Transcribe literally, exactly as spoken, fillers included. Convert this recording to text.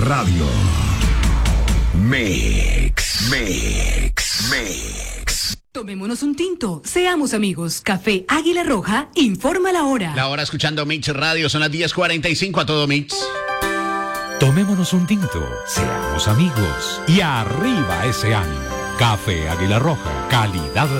Radio. Mix, mix, mix. Tomémonos un tinto, seamos amigos. Café Águila Roja informa la hora. La hora escuchando Mix Radio, son las diez cuarenta y cinco a todo Mix. Tomémonos un tinto, seamos amigos y arriba ese ánimo. Café Águila Roja, calidad